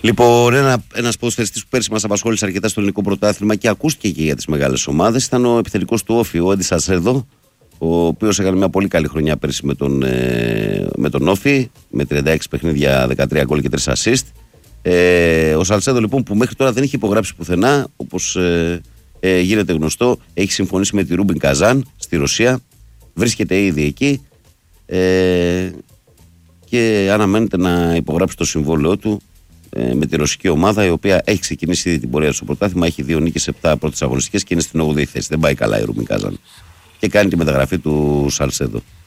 Λοιπόν, ένας ποδοσφαιριστής που πέρσι μας απασχόλησε αρκετά στο ελληνικό πρωτάθλημα και ακούστηκε και για τις μεγάλες ομάδες ήταν ο επιθετικός του Όφη, ο Έντι Σαλσέδο, ο οποίος έκανε μια πολύ καλή χρονιά πέρσι με τον Όφη, με 36 παιχνίδια, 13 γκολ και 3 assist. Ο Σαλσέδο λοιπόν, που μέχρι τώρα δεν είχε υπογράψει πουθενά, όπως γίνεται γνωστό, έχει συμφωνήσει με τη Ρούμπιν Καζάν στη Ρωσία, βρίσκεται ήδη εκεί και αναμένεται να υπογράψει το συμβόλαιό του με τη ρωσική ομάδα, η οποία έχει ξεκινήσει ήδη την πορεία του στο πρωτάθλημα, έχει 2 νίκες σε 7 πρώτες αγωνιστικές και είναι στην 8η θέση. Δεν πάει καλά η Ρούμπιν Καζάν και κάνει τη μεταγραφή του Σαλσέδο.